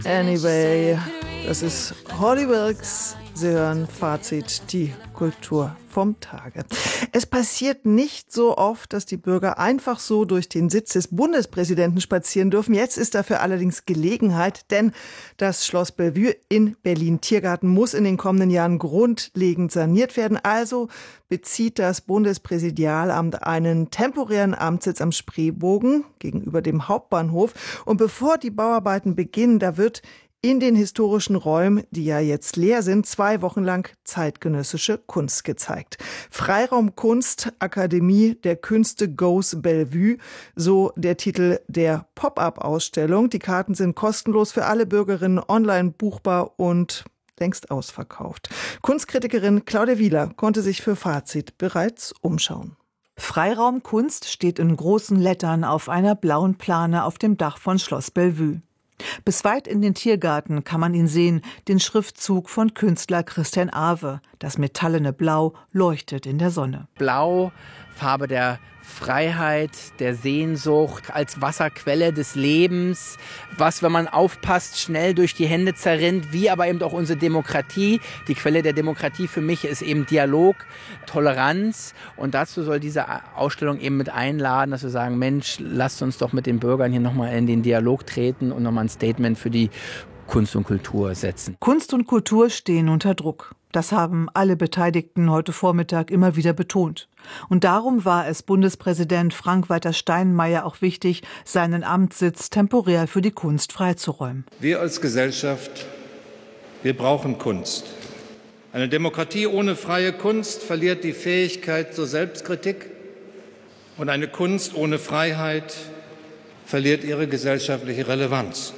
Anyway, das ist Holly Wilkes. Sie hören Fazit, die Kultur vom Tage. Es passiert nicht so oft, dass die Bürger einfach so durch den Sitz des Bundespräsidenten spazieren dürfen. Jetzt ist dafür allerdings Gelegenheit, denn das Schloss Bellevue in Berlin-Tiergarten muss in den kommenden Jahren grundlegend saniert werden. Also bezieht das Bundespräsidialamt einen temporären Amtssitz am Spreebogen gegenüber dem Hauptbahnhof. Und bevor die Bauarbeiten beginnen, da wird in den historischen Räumen, die ja jetzt leer sind, 2 Wochen lang zeitgenössische Kunst gezeigt. Freiraum Kunst, Akademie der Künste goes Bellevue, so der Titel der Pop-up-Ausstellung. Die Karten sind kostenlos für alle Bürgerinnen, online buchbar und längst ausverkauft. Kunstkritikerin Claudia Wieler konnte sich für Fazit bereits umschauen. Freiraum Kunst steht in großen Lettern auf einer blauen Plane auf dem Dach von Schloss Bellevue. Bis weit in den Tiergarten kann man ihn sehen, den Schriftzug von Künstler Christian Awe. Das metallene Blau leuchtet in der Sonne. Blau, Farbe der Freiheit, der Sehnsucht, als Wasserquelle des Lebens, was, wenn man aufpasst, schnell durch die Hände zerrinnt, wie aber eben auch unsere Demokratie. Die Quelle der Demokratie für mich ist eben Dialog, Toleranz, und dazu soll diese Ausstellung eben mit einladen, dass wir sagen, Mensch, lasst uns doch mit den Bürgern hier nochmal in den Dialog treten und nochmal ein Statement für die Kunst und Kultur setzen. Kunst und Kultur stehen unter Druck. Das haben alle Beteiligten heute Vormittag immer wieder betont. Und darum war es Bundespräsident Frank-Walter Steinmeier auch wichtig, seinen Amtssitz temporär für die Kunst freizuräumen. Wir als Gesellschaft, wir brauchen Kunst. Eine Demokratie ohne freie Kunst verliert die Fähigkeit zur Selbstkritik. Und eine Kunst ohne Freiheit verliert ihre gesellschaftliche Relevanz.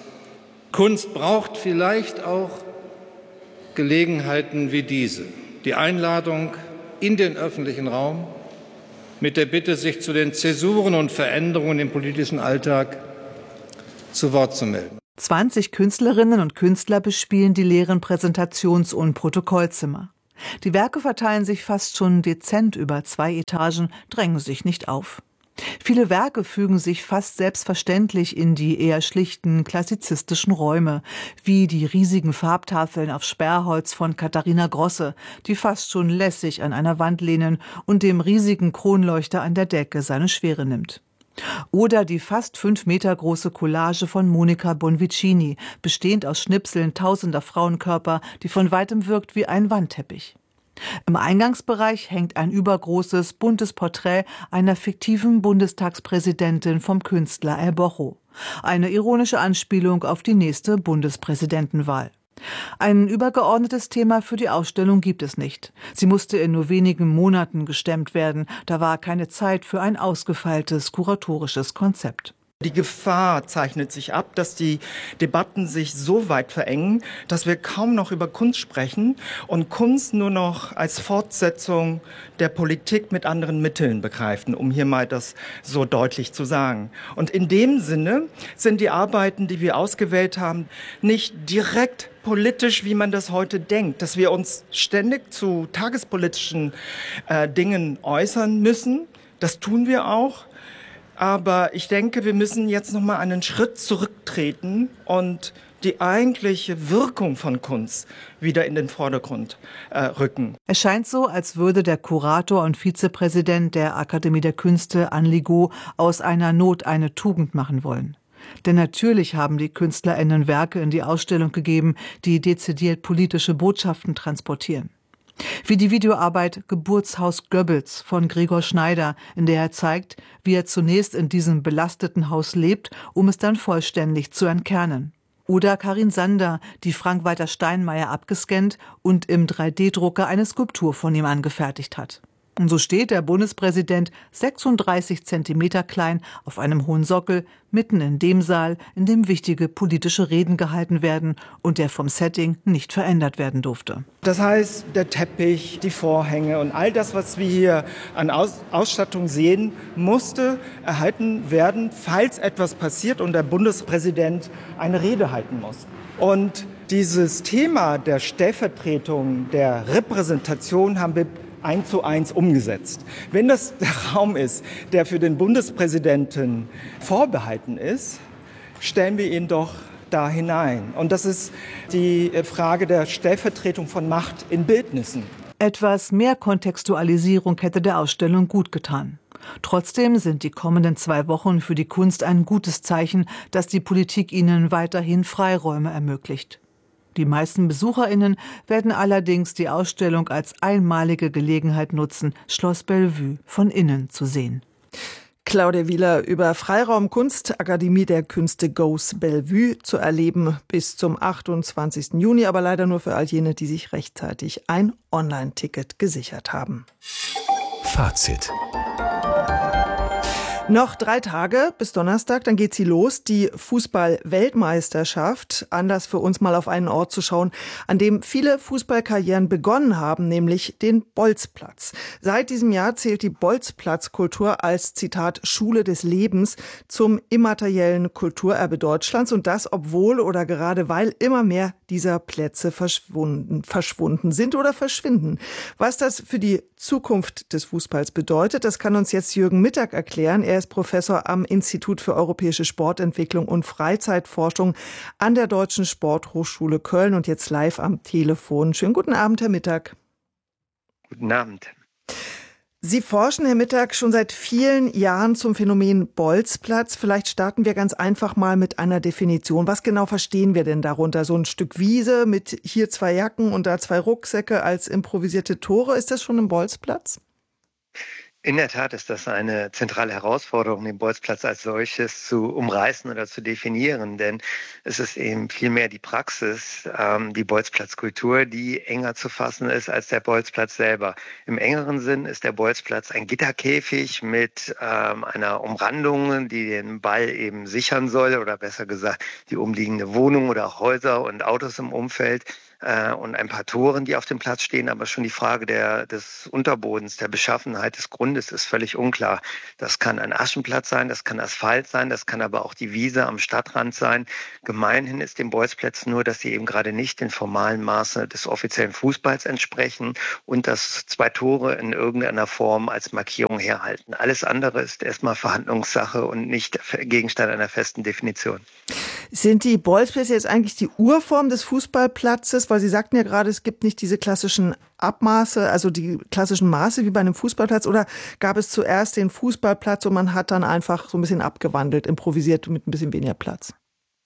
Kunst braucht vielleicht auch Gelegenheiten wie diese. Die Einladung in den öffentlichen Raum mit der Bitte, sich zu den Zäsuren und Veränderungen im politischen Alltag zu Wort zu melden. 20 Künstlerinnen und Künstler bespielen die leeren Präsentations- und Protokollzimmer. Die Werke verteilen sich fast schon dezent über 2 Etagen, drängen sich nicht auf. Viele Werke fügen sich fast selbstverständlich in die eher schlichten, klassizistischen Räume, wie die riesigen Farbtafeln auf Sperrholz von Katharina Grosse, die fast schon lässig an einer Wand lehnen und dem riesigen Kronleuchter an der Decke seine Schwere nimmt. Oder die fast 5 Meter große Collage von Monica Bonvicini, bestehend aus Schnipseln tausender Frauenkörper, die von weitem wirkt wie ein Wandteppich. Im Eingangsbereich hängt ein übergroßes, buntes Porträt einer fiktiven Bundestagspräsidentin vom Künstler El Bocho. Eine ironische Anspielung auf die nächste Bundespräsidentenwahl. Ein übergeordnetes Thema für die Ausstellung gibt es nicht. Sie musste in nur wenigen Monaten gestemmt werden. Da war keine Zeit für ein ausgefeiltes kuratorisches Konzept. Die Gefahr zeichnet sich ab, dass die Debatten sich so weit verengen, dass wir kaum noch über Kunst sprechen und Kunst nur noch als Fortsetzung der Politik mit anderen Mitteln begreifen, um hier mal das so deutlich zu sagen. Und in dem Sinne sind die Arbeiten, die wir ausgewählt haben, nicht direkt politisch, wie man das heute denkt, dass wir uns ständig zu tagespolitischen Dingen äußern müssen. Das tun wir auch. Aber ich denke, wir müssen jetzt noch mal einen Schritt zurücktreten und die eigentliche Wirkung von Kunst wieder in den Vordergrund rücken. Es scheint so, als würde der Kurator und Vizepräsident der Akademie der Künste, Anne Ligot, aus einer Not eine Tugend machen wollen. Denn natürlich haben die KünstlerInnen Werke in die Ausstellung gegeben, die dezidiert politische Botschaften transportieren. Wie die Videoarbeit Geburtshaus Goebbels von Gregor Schneider, in der er zeigt, wie er zunächst in diesem belasteten Haus lebt, um es dann vollständig zu entkernen. Oder Karin Sander, die Frank-Walter Steinmeier abgescannt und im 3D-Drucker eine Skulptur von ihm angefertigt hat. Und so steht der Bundespräsident 36 Zentimeter klein auf einem hohen Sockel, mitten in dem Saal, in dem wichtige politische Reden gehalten werden und der vom Setting nicht verändert werden durfte. Das heißt, der Teppich, die Vorhänge und all das, was wir hier an Ausstattung sehen, musste erhalten werden, falls etwas passiert und der Bundespräsident eine Rede halten muss. Und dieses Thema der Stellvertretung, der Repräsentation haben wir 1:1 umgesetzt. Wenn das der Raum ist, der für den Bundespräsidenten vorbehalten ist, stellen wir ihn doch da hinein. Und das ist die Frage der Stellvertretung von Macht in Bildnissen. Etwas mehr Kontextualisierung hätte der Ausstellung gut getan. Trotzdem sind die kommenden 2 Wochen für die Kunst ein gutes Zeichen, dass die Politik ihnen weiterhin Freiräume ermöglicht. Die meisten BesucherInnen werden allerdings die Ausstellung als einmalige Gelegenheit nutzen, Schloss Bellevue von innen zu sehen. Claudia Wieler über Freiraum Kunst, Akademie der Künste Goes Bellevue zu erleben bis zum 28. Juni, aber leider nur für all jene, die sich rechtzeitig ein Online-Ticket gesichert haben. Fazit. Noch 3 Tage bis Donnerstag, dann geht sie los, die Fußball-Weltmeisterschaft. Anlass für uns mal auf einen Ort zu schauen, an dem viele Fußballkarrieren begonnen haben, nämlich den Bolzplatz. Seit diesem Jahr zählt die Bolzplatzkultur als, Zitat, Schule des Lebens zum immateriellen Kulturerbe Deutschlands. Und das, obwohl oder gerade weil immer mehr dieser Plätze verschwunden sind oder verschwinden. Was das für die Zukunft des Fußballs bedeutet, das kann uns jetzt Jürgen Mittag erklären. Er ist Professor am Institut für europäische Sportentwicklung und Freizeitforschung an der Deutschen Sporthochschule Köln und jetzt live am Telefon. Schönen guten Abend, Herr Mittag. Guten Abend. Sie forschen, Herr Mittag, schon seit vielen Jahren zum Phänomen Bolzplatz. Vielleicht starten wir ganz einfach mal mit einer Definition. Was genau verstehen wir denn darunter? So ein Stück Wiese mit hier 2 Jacken und da 2 Rucksäcke als improvisierte Tore. Ist das schon ein Bolzplatz? In der Tat ist das eine zentrale Herausforderung, den Bolzplatz als solches zu umreißen oder zu definieren, denn es ist eben vielmehr die Praxis, die Bolzplatzkultur, die enger zu fassen ist als der Bolzplatz selber. Im engeren Sinn ist der Bolzplatz ein Gitterkäfig mit einer Umrandung, die den Ball eben sichern soll oder besser gesagt die umliegende Wohnung oder auch Häuser und Autos im Umfeld. Und ein paar Toren, die auf dem Platz stehen, aber schon die Frage des Unterbodens, der Beschaffenheit des Grundes ist völlig unklar. Das kann ein Aschenplatz sein, das kann Asphalt sein, das kann aber auch die Wiese am Stadtrand sein. Gemeinhin ist den Bolzplätzen nur, dass sie eben gerade nicht den formalen Maße des offiziellen Fußballs entsprechen und dass 2 Tore in irgendeiner Form als Markierung herhalten. Alles andere ist erstmal Verhandlungssache und nicht Gegenstand einer festen Definition. Sind die Bolzplätze jetzt eigentlich die Urform des Fußballplatzes? Weil Sie sagten ja gerade, es gibt nicht diese klassischen Abmaße, also die klassischen Maße wie bei einem Fußballplatz. Oder gab es zuerst den Fußballplatz und man hat dann einfach so ein bisschen abgewandelt, improvisiert mit ein bisschen weniger Platz?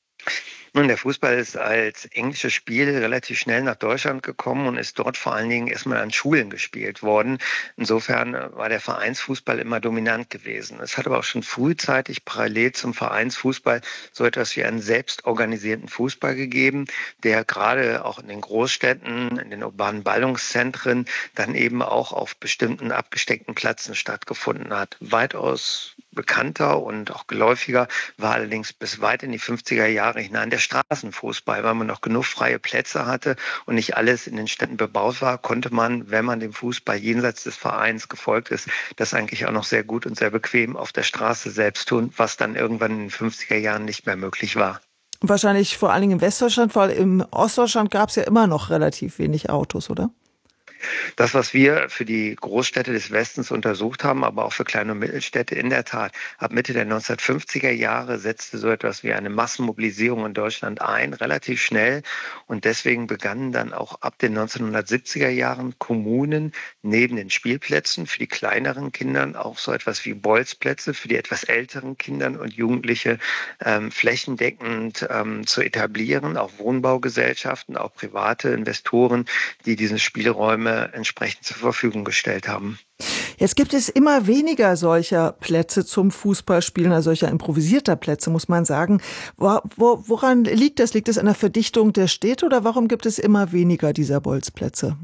Nun, der Fußball ist als englisches Spiel relativ schnell nach Deutschland gekommen und ist dort vor allen Dingen erstmal an Schulen gespielt worden. Insofern war der Vereinsfußball immer dominant gewesen. Es hat aber auch schon frühzeitig parallel zum Vereinsfußball so etwas wie einen selbstorganisierten Fußball gegeben, der gerade auch in den Großstädten, in den urbanen Ballungszentren dann eben auch auf bestimmten abgesteckten Plätzen stattgefunden hat. Weitaus bekannter und auch geläufiger war allerdings bis weit in die 50er Jahre hinein der Straßenfußball. Weil man noch genug freie Plätze hatte und nicht alles in den Städten bebaut war, konnte man, wenn man dem Fußball jenseits des Vereins gefolgt ist, das eigentlich auch noch sehr gut und sehr bequem auf der Straße selbst tun, was dann irgendwann in den 50er Jahren nicht mehr möglich war. Wahrscheinlich vor allen Dingen in Westdeutschland, weil im Ostdeutschland gab es ja immer noch relativ wenig Autos, oder? Das, was wir für die Großstädte des Westens untersucht haben, aber auch für Klein- und Mittelstädte, in der Tat, ab Mitte der 1950er Jahre setzte so etwas wie eine Massenmobilisierung in Deutschland ein, relativ schnell. Und deswegen begannen dann auch ab den 1970er Jahren Kommunen neben den Spielplätzen für die kleineren Kindern auch so etwas wie Bolzplätze für die etwas älteren Kindern und Jugendliche flächendeckend zu etablieren, auch Wohnbaugesellschaften, auch private Investoren, die diese Spielräume entsprechend zur Verfügung gestellt haben. Jetzt gibt es immer weniger solcher Plätze zum Fußballspielen, also solcher improvisierter Plätze, muss man sagen. Woran liegt das? Liegt es an der Verdichtung der Städte oder warum gibt es immer weniger dieser Bolzplätze?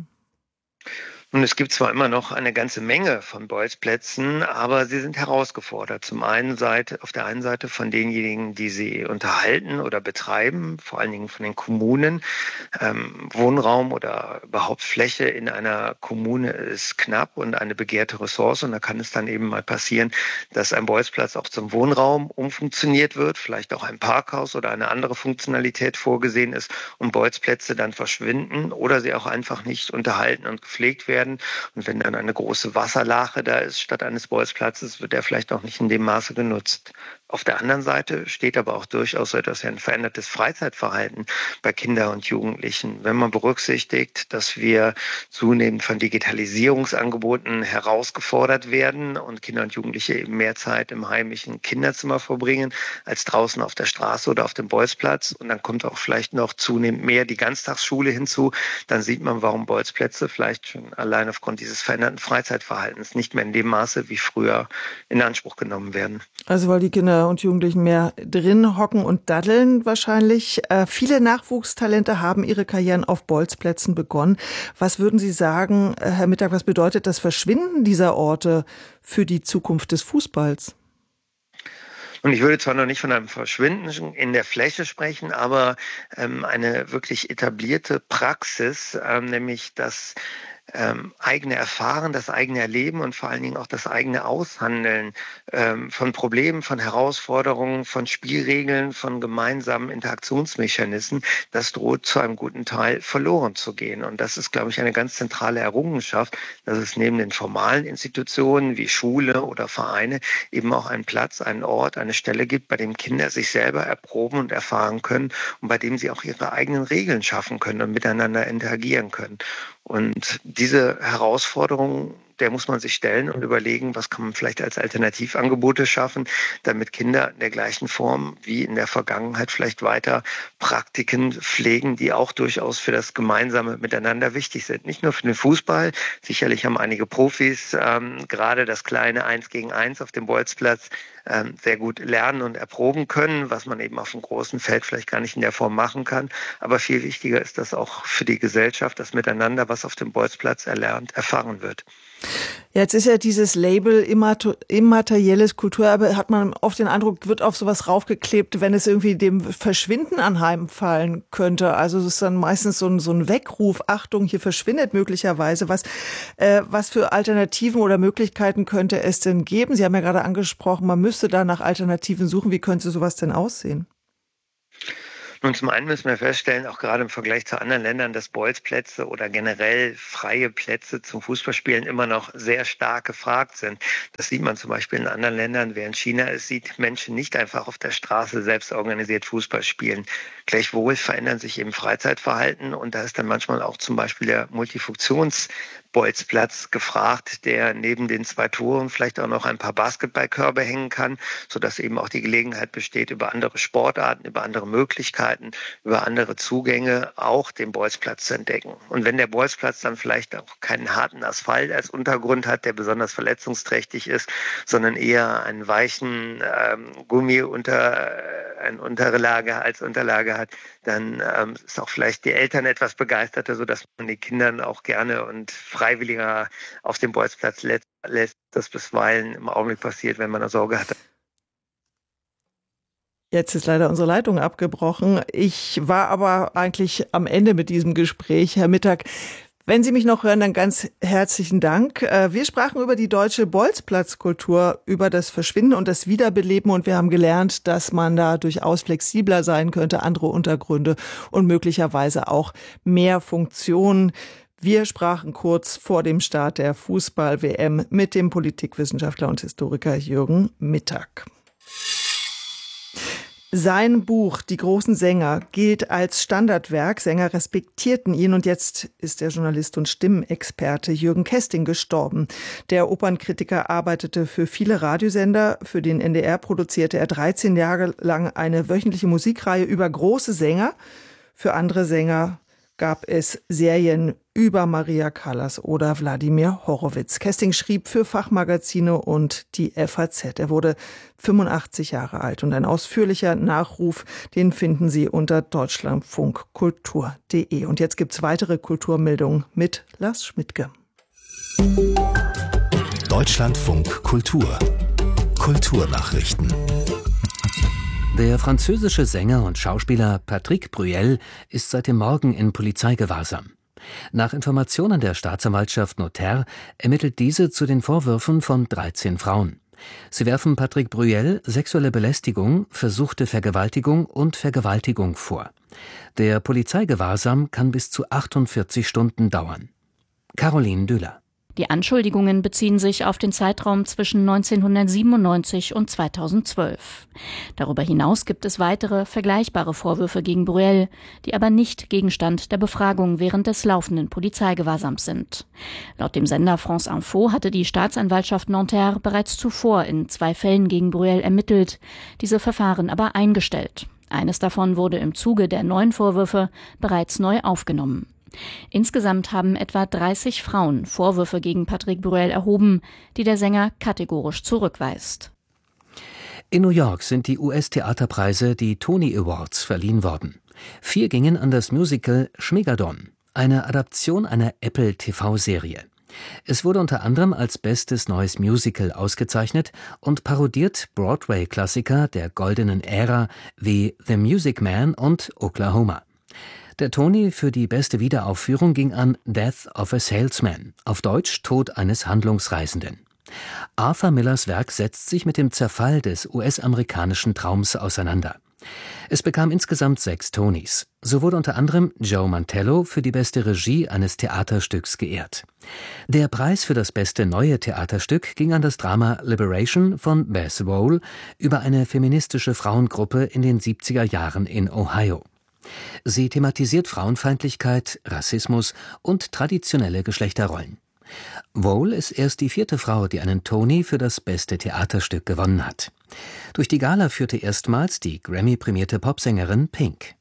Und es gibt zwar immer noch eine ganze Menge von Bolzplätzen, aber sie sind herausgefordert. Auf der einen Seite von denjenigen, die sie unterhalten oder betreiben, vor allen Dingen von den Kommunen. Wohnraum oder überhaupt Fläche in einer Kommune ist knapp und eine begehrte Ressource. Und da kann es dann eben mal passieren, dass ein Bolzplatz auch zum Wohnraum umfunktioniert wird, vielleicht auch ein Parkhaus oder eine andere Funktionalität vorgesehen ist und Bolzplätze dann verschwinden oder sie auch einfach nicht unterhalten und gepflegt werden. Und wenn dann eine große Wasserlache da ist, statt eines Bolzplatzes, wird er vielleicht auch nicht in dem Maße genutzt. Auf der anderen Seite steht aber auch durchaus so etwas wie ein verändertes Freizeitverhalten bei Kindern und Jugendlichen. Wenn man berücksichtigt, dass wir zunehmend von Digitalisierungsangeboten herausgefordert werden und Kinder und Jugendliche eben mehr Zeit im heimischen Kinderzimmer verbringen als draußen auf der Straße oder auf dem Bolzplatz. Und dann kommt auch vielleicht noch zunehmend mehr die Ganztagsschule hinzu. Dann sieht man, warum Bolzplätze vielleicht schon allein aufgrund dieses veränderten Freizeitverhaltens nicht mehr in dem Maße wie früher in Anspruch genommen werden. Also weil die Kinder und Jugendlichen mehr drin hocken und daddeln wahrscheinlich. Viele Nachwuchstalente haben ihre Karrieren auf Bolzplätzen begonnen. Was würden Sie sagen, Herr Mittag, was bedeutet das Verschwinden dieser Orte für die Zukunft des Fußballs? Und ich würde zwar noch nicht von einem Verschwinden in der Fläche sprechen, aber eine wirklich etablierte Praxis, nämlich dass eigene Erfahren, das eigene Erleben und vor allen Dingen auch das eigene Aushandeln von Problemen, von Herausforderungen, von Spielregeln, von gemeinsamen Interaktionsmechanismen, das droht zu einem guten Teil verloren zu gehen. Und das ist, glaube ich, eine ganz zentrale Errungenschaft, dass es neben den formalen Institutionen wie Schule oder Vereine eben auch einen Platz, einen Ort, eine Stelle gibt, bei dem Kinder sich selber erproben und erfahren können und bei dem sie auch ihre eigenen Regeln schaffen können und miteinander interagieren können. Und diese Herausforderung, der muss man sich stellen und überlegen, was kann man vielleicht als Alternativangebote schaffen, damit Kinder in der gleichen Form wie in der Vergangenheit vielleicht weiter Praktiken pflegen, die auch durchaus für das gemeinsame Miteinander wichtig sind. Nicht nur für den Fußball, sicherlich haben einige Profis gerade das kleine 1 gegen 1 auf dem Bolzplatz sehr gut lernen und erproben können, was man eben auf dem großen Feld vielleicht gar nicht in der Form machen kann. Aber viel wichtiger ist das auch für die Gesellschaft, das Miteinander, was auf dem Bolzplatz erfahren wird. Ja, jetzt ist ja dieses Label immaterielles Kulturerbe, hat man oft den Eindruck, wird auf sowas raufgeklebt, wenn es irgendwie dem Verschwinden anheimfallen könnte. Also es ist dann meistens so ein Weckruf, Achtung, hier verschwindet möglicherweise was. Was für Alternativen oder Möglichkeiten könnte es denn geben? Sie haben ja gerade angesprochen, man müsste da nach Alternativen suchen. Wie könnte sowas denn aussehen? Nun, zum einen müssen wir feststellen, auch gerade im Vergleich zu anderen Ländern, dass Bolzplätze oder generell freie Plätze zum Fußballspielen immer noch sehr stark gefragt sind. Das sieht man zum Beispiel in anderen Ländern, während China es sieht, Menschen nicht einfach auf der Straße selbst organisiert Fußball spielen. Gleichwohl verändern sich eben Freizeitverhalten und da ist dann manchmal auch zum Beispiel der Multifunktionsbolzplatz gefragt, der neben den 2 Toren vielleicht auch noch ein paar Basketballkörbe hängen kann, sodass eben auch die Gelegenheit besteht, über andere Sportarten, über andere Möglichkeiten, über andere Zugänge auch den Bolzplatz zu entdecken. Und wenn der Bolzplatz dann vielleicht auch keinen harten Asphalt als Untergrund hat, der besonders verletzungsträchtig ist, sondern eher einen weichen Gummi als Unterlage hat, dann ist auch vielleicht die Eltern etwas begeisterter, sodass man die Kindern auch gerne und freiwilliger auf dem Bolzplatz lässt, das bisweilen im Augenblick passiert, wenn man eine Sorge hat. Jetzt ist leider unsere Leitung abgebrochen. Ich war aber eigentlich am Ende mit diesem Gespräch. Herr Mittag, wenn Sie mich noch hören, dann ganz herzlichen Dank. Wir sprachen über die deutsche Bolzplatzkultur, über das Verschwinden und das Wiederbeleben und wir haben gelernt, dass man da durchaus flexibler sein könnte, andere Untergründe und möglicherweise auch mehr Funktionen. Wir sprachen kurz vor dem Start der Fußball-WM mit dem Politikwissenschaftler und Historiker Jürgen Mittag. Sein Buch »Die großen Sänger« gilt als Standardwerk. Sänger respektierten ihn und jetzt ist der Journalist und Stimmenexperte Jürgen Kesting gestorben. Der Opernkritiker arbeitete für viele Radiosender. Für den NDR produzierte er 13 Jahre lang eine wöchentliche Musikreihe über große Sänger. Für andere Sänger gab es Serien über Maria Callas oder Wladimir Horowitz. Kesting schrieb für Fachmagazine und die FAZ. Er wurde 85 Jahre alt und ein ausführlicher Nachruf, den finden Sie unter deutschlandfunkkultur.de. Und jetzt gibt's weitere Kulturmeldungen mit Lars Schmidtke. Deutschlandfunk Kultur. Kulturnachrichten. Der französische Sänger und Schauspieler Patrick Bruel ist seit dem Morgen in Polizeigewahrsam. Nach Informationen der Staatsanwaltschaft Notaire ermittelt diese zu den Vorwürfen von 13 Frauen. Sie werfen Patrick Bruel sexuelle Belästigung, versuchte Vergewaltigung und Vergewaltigung vor. Der Polizeigewahrsam kann bis zu 48 Stunden dauern. Caroline Düller. Die Anschuldigungen beziehen sich auf den Zeitraum zwischen 1997 und 2012. Darüber hinaus gibt es weitere vergleichbare Vorwürfe gegen Breuel, die aber nicht Gegenstand der Befragung während des laufenden Polizeigewahrsams sind. Laut dem Sender France Info hatte die Staatsanwaltschaft Nanterre bereits zuvor in 2 Fällen gegen Breuel ermittelt, diese Verfahren aber eingestellt. Eines davon wurde im Zuge der neuen Vorwürfe bereits neu aufgenommen. Insgesamt haben etwa 30 Frauen Vorwürfe gegen Patrick Breuel erhoben, die der Sänger kategorisch zurückweist. In New York sind die US-Theaterpreise, die Tony Awards, verliehen worden. 4 gingen an das Musical Schmigadon, eine Adaption einer Apple-TV-Serie. Es wurde unter anderem als bestes neues Musical ausgezeichnet und parodiert Broadway-Klassiker der goldenen Ära wie The Music Man und Oklahoma. Der Tony für die beste Wiederaufführung ging an Death of a Salesman, auf Deutsch Tod eines Handlungsreisenden. Arthur Millers Werk setzt sich mit dem Zerfall des US-amerikanischen Traums auseinander. Es bekam insgesamt 6 Tonys. So wurde unter anderem Joe Mantello für die beste Regie eines Theaterstücks geehrt. Der Preis für das beste neue Theaterstück ging an das Drama Liberation von Bess Wohl über eine feministische Frauengruppe in den 70er Jahren in Ohio. Sie thematisiert Frauenfeindlichkeit, Rassismus und traditionelle Geschlechterrollen. Wohl ist erst die 4. Frau, die einen Tony für das beste Theaterstück gewonnen hat. Durch die Gala führte erstmals die Grammy-prämierte Popsängerin Pink.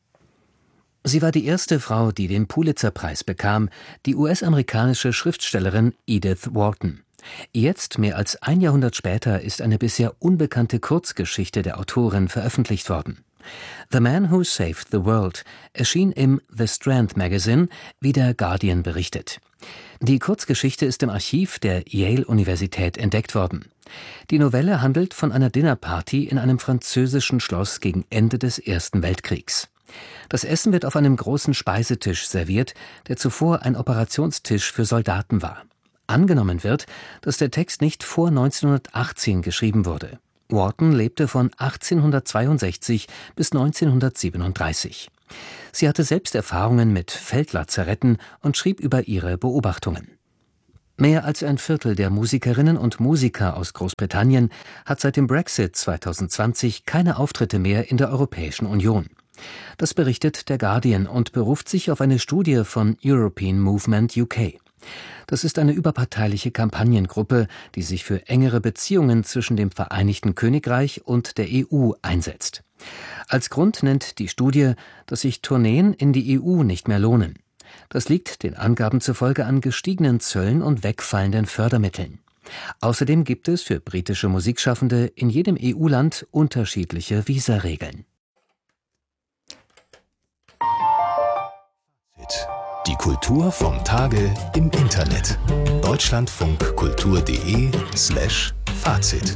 Sie war die erste Frau, die den Pulitzer-Preis bekam, die US-amerikanische Schriftstellerin Edith Wharton. Jetzt, mehr als ein Jahrhundert später, ist eine bisher unbekannte Kurzgeschichte der Autorin veröffentlicht worden. The Man Who Saved the World erschien im The Strand Magazine, wie der Guardian berichtet. Die Kurzgeschichte ist im Archiv der Yale-Universität entdeckt worden. Die Novelle handelt von einer Dinnerparty in einem französischen Schloss gegen Ende des Ersten Weltkriegs. Das Essen wird auf einem großen Speisetisch serviert, der zuvor ein Operationstisch für Soldaten war. Angenommen wird, dass der Text nicht vor 1918 geschrieben wurde. Wharton lebte von 1862 bis 1937. Sie hatte selbst Erfahrungen mit Feldlazaretten und schrieb über ihre Beobachtungen. Mehr als ein Viertel der Musikerinnen und Musiker aus Großbritannien hat seit dem Brexit 2020 keine Auftritte mehr in der Europäischen Union. Das berichtet der Guardian und beruft sich auf eine Studie von European Movement UK. Das ist eine überparteiliche Kampagnengruppe, die sich für engere Beziehungen zwischen dem Vereinigten Königreich und der EU einsetzt. Als Grund nennt die Studie, dass sich Tourneen in die EU nicht mehr lohnen. Das liegt den Angaben zufolge an gestiegenen Zöllen und wegfallenden Fördermitteln. Außerdem gibt es für britische Musikschaffende in jedem EU-Land unterschiedliche Visaregeln. Die Kultur vom Tage im Internet. deutschlandfunkkultur.de/Fazit.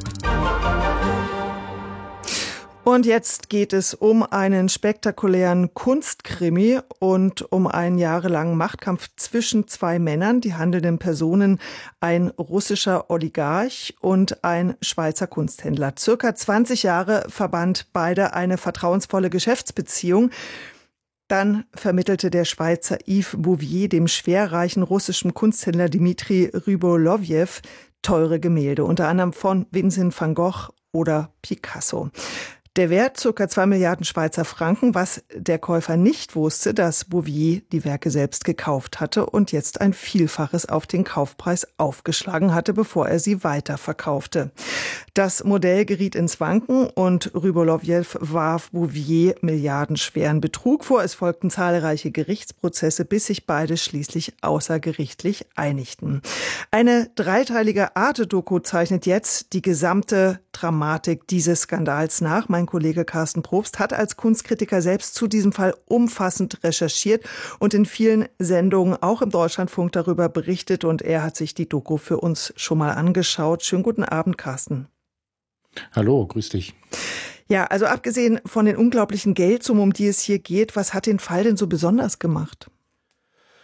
Und jetzt geht es um einen spektakulären Kunstkrimi und um einen jahrelangen Machtkampf zwischen 2 Männern, die handelnden Personen, ein russischer Oligarch und ein Schweizer Kunsthändler. Circa 20 Jahre verband beide eine vertrauensvolle Geschäftsbeziehung. Dann vermittelte der Schweizer Yves Bouvier dem schwerreichen russischen Kunsthändler Dmitri Rybolovlew teure Gemälde, unter anderem von Vincent van Gogh oder Picasso. Der Wert ca. 2 Milliarden Schweizer Franken, was der Käufer nicht wusste, dass Bouvier die Werke selbst gekauft hatte und jetzt ein Vielfaches auf den Kaufpreis aufgeschlagen hatte, bevor er sie weiterverkaufte. Das Modell geriet ins Wanken und Rybolovlew warf Bouvier milliardenschweren Betrug vor. Es folgten zahlreiche Gerichtsprozesse, bis sich beide schließlich außergerichtlich einigten. Eine dreiteilige Arte-Doku zeichnet jetzt die gesamte Dramatik dieses Skandals nach. Mein Kollege Carsten Probst hat als Kunstkritiker selbst zu diesem Fall umfassend recherchiert und in vielen Sendungen auch im Deutschlandfunk darüber berichtet. Und er hat sich die Doku für uns schon mal angeschaut. Schönen guten Abend, Carsten. Hallo, grüß dich. Ja, also abgesehen von den unglaublichen Geldsummen, um die es hier geht, was hat den Fall denn so besonders gemacht?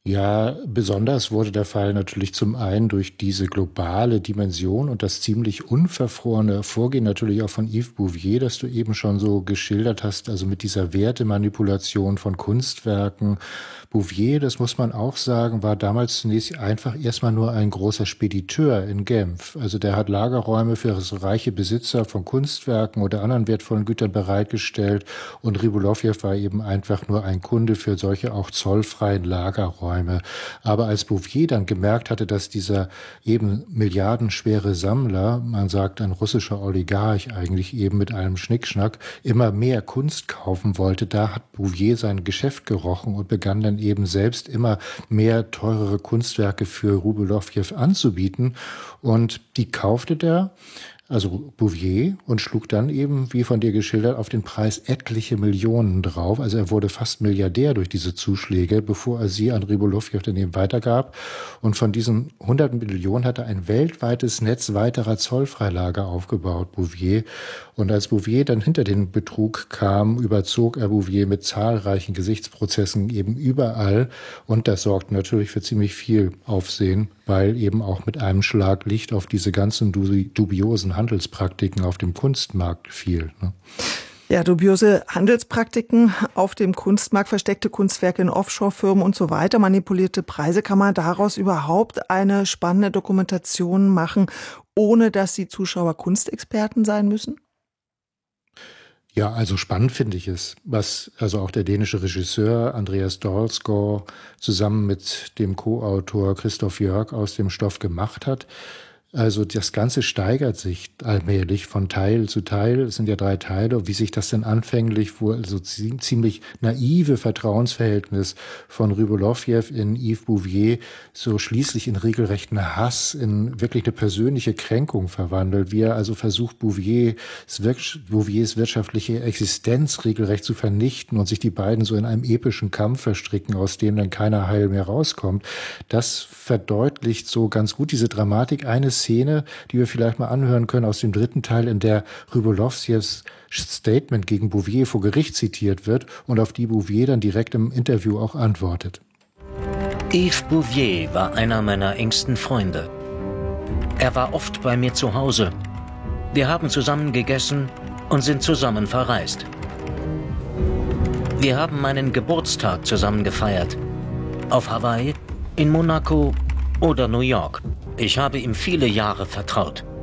Ja, besonders wurde der Fall natürlich zum einen durch diese globale Dimension und das ziemlich unverfrorene Vorgehen natürlich auch von Yves Bouvier, das du eben schon so geschildert hast, also mit dieser Wertemanipulation von Kunstwerken. Bouvier, das muss man auch sagen, war damals zunächst einfach erstmal nur ein großer Spediteur in Genf. Also der hat Lagerräume für reiche Besitzer von Kunstwerken oder anderen wertvollen Gütern bereitgestellt und Rybolovlev war eben einfach nur ein Kunde für solche auch zollfreien Lagerräume. Aber als Bouvier dann gemerkt hatte, dass dieser eben milliardenschwere Sammler, man sagt ein russischer Oligarch eigentlich eben mit allem Schnickschnack, immer mehr Kunst kaufen wollte, da hat Bouvier sein Geschäft gerochen und begann dann eben selbst immer mehr teurere Kunstwerke für Rybolovlev anzubieten. Und die kaufte der, also Bouvier, und schlug dann eben, wie von dir geschildert, auf den Preis etliche Millionen drauf. Also er wurde fast Milliardär durch diese Zuschläge, bevor er sie an Rybolovlev dann eben weitergab. Und von diesen 100 Millionen hat er ein weltweites Netz weiterer Zollfreilager aufgebaut, Bouvier. Und als Bouvier dann hinter den Betrug kam, überzog er Bouvier mit zahlreichen Gerichtsprozessen eben überall. Und das sorgte natürlich für ziemlich viel Aufsehen, weil eben auch mit einem Schlag Licht auf diese ganzen dubiosen Handelspraktiken auf dem Kunstmarkt fiel. Ne? Ja, dubiose Handelspraktiken auf dem Kunstmarkt, versteckte Kunstwerke in Offshore-Firmen und so weiter, manipulierte Preise. Kann man daraus überhaupt eine spannende Dokumentation machen, ohne dass die Zuschauer Kunstexperten sein müssen? Ja, also spannend finde ich es, was also auch der dänische Regisseur Andreas Dahlsgaard zusammen mit dem Co-Autor Christoph Jörg aus dem Stoff gemacht hat. Also das Ganze steigert sich allmählich von Teil zu Teil. Es sind ja 3 Teile. Wie sich das denn anfänglich, wo also ziemlich naive Vertrauensverhältnis von Rybolovlev in Yves Bouvier so schließlich in regelrechten Hass, in wirklich eine persönliche Kränkung verwandelt. Wie er also versucht, Bouviers wirtschaftliche Existenz regelrecht zu vernichten und sich die beiden so in einem epischen Kampf verstricken, aus dem dann keiner heil mehr rauskommt. Das verdeutlicht so ganz gut diese Dramatik eines Szene, die wir vielleicht mal anhören können aus dem 3. Teil, in der Rybolovlevs Statement gegen Bouvier vor Gericht zitiert wird und auf die Bouvier dann direkt im Interview auch antwortet. Yves Bouvier war einer meiner engsten Freunde. Er war oft bei mir zu Hause. Wir haben zusammen gegessen und sind zusammen verreist. Wir haben meinen Geburtstag zusammen gefeiert. Auf Hawaii, in Monaco oder New York. Ich habe ihm viele Jahre vertraut.